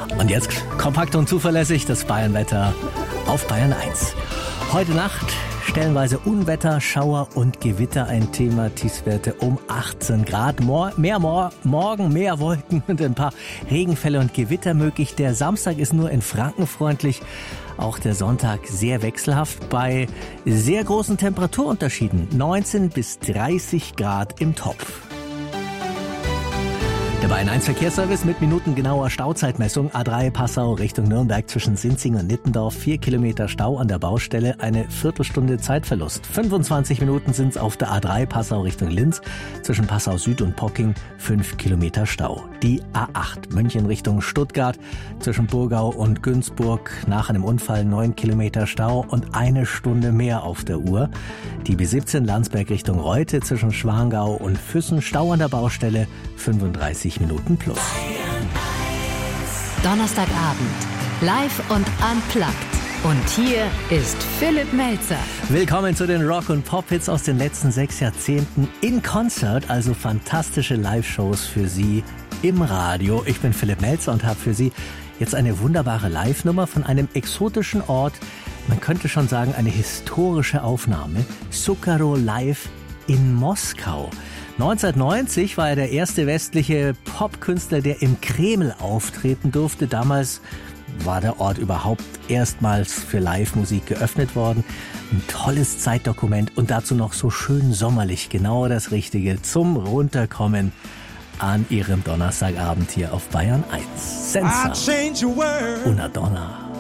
Und jetzt kompakt und zuverlässig das Bayernwetter auf Bayern 1. Heute Nacht stellenweise Unwetter, Schauer und Gewitter ein Thema. Tiefstwerte um 18 Grad. Morgen mehr Wolken und ein paar Regenfälle und Gewitter möglich. Der Samstag ist nur in Franken freundlich. Auch der Sonntag sehr wechselhaft bei sehr großen Temperaturunterschieden. 19 bis 30 Grad im Topf. Der Bayern 1 Verkehrsservice mit minutengenauer Stauzeitmessung. A3 Passau Richtung Nürnberg zwischen Sinzing und Nittendorf. 4 Kilometer Stau an der Baustelle, eine Viertelstunde Zeitverlust. 25 Minuten sind es auf der A3 Passau Richtung Linz. Zwischen Passau Süd und Pocking 5 Kilometer Stau. Die A8 München Richtung Stuttgart. Zwischen Burgau und Günzburg nach einem Unfall 9 Kilometer Stau und eine Stunde mehr auf der Uhr. Die B17 Landsberg Richtung Reute zwischen Schwangau und Füssen. Stau an der Baustelle 35 Minuten plus. Donnerstagabend, live und unplugged. Und hier ist Philipp Melzer. Willkommen zu den Rock- und Pop-Hits aus den letzten 6 Jahrzehnten in Konzert, also fantastische Live-Shows für Sie im Radio. Ich bin Philipp Melzer und habe für Sie jetzt eine wunderbare Live-Nummer von einem exotischen Ort. Man könnte schon sagen, eine historische Aufnahme. Zucchero Live in Moskau. 1990 war er der erste westliche Popkünstler, der im Kreml auftreten durfte. Damals war der Ort überhaupt erstmals für Live-Musik geöffnet worden. Ein tolles Zeitdokument und dazu noch so schön sommerlich. Genau das Richtige zum Runterkommen an Ihrem Donnerstagabend hier auf Bayern 1. Senza, una donna.